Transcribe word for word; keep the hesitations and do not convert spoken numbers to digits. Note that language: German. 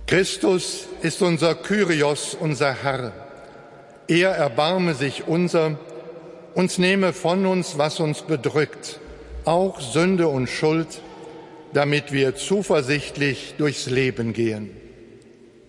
Christus ist unser Kyrios, unser Herr. Er erbarme sich unser, uns nehme von uns, was uns bedrückt, auch Sünde und Schuld, damit wir zuversichtlich durchs Leben gehen.